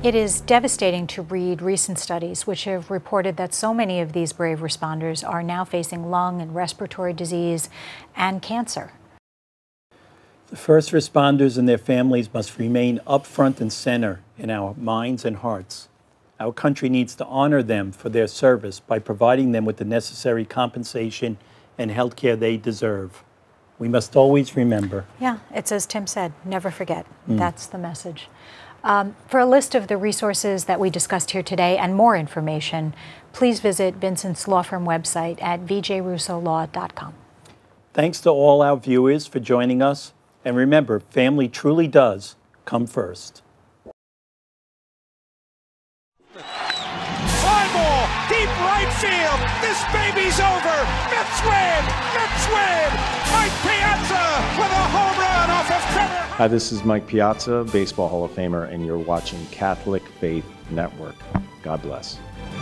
It is devastating to read recent studies which have reported that so many of these brave responders are now facing lung and respiratory disease and cancer. The first responders and their families must remain up front and center in our minds and hearts. Our country needs to honor them for their service by providing them with the necessary compensation and health care they deserve. We must always remember. Yeah, it's as Tim said, never forget. That's the message. For a list of the resources that we discussed here today and more information, please visit Vincent's law firm website at vjrussolaw.com. Thanks to all our viewers for joining us. And remember, family truly does come first. Fly ball, deep right field. This baby's over. Mets win. Mets win. Mike Piazza with a home run off of Trevor. Hi, this is Mike Piazza, Baseball Hall of Famer, and you're watching Catholic Faith Network. God bless.